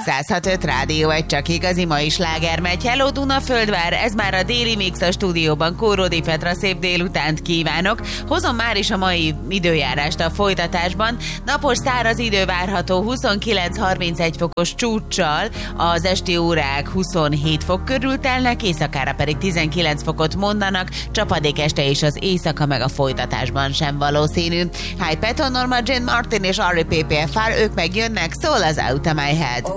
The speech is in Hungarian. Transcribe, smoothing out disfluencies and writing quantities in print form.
106.5 Rádió, egy csak igazi mai sláger megy. Hello Dunaföldvár, ez már a déli mix a stúdióban. Kóródi Petra, szép délutánt kívánok. Hozom már is a mai időjárást a folytatásban. Napos száraz idő várható 29-31 fokos csúccsal, az esti órák 27 fok körül telnek, éjszakára pedig 19 fokot mondanak, csapadék este és az éjszaka meg a folytatásban sem valószínű. Hi Peton, Norma Jean Martin és R.E.P.P.F.R. ők meg jönnek, szól az Out of My Head.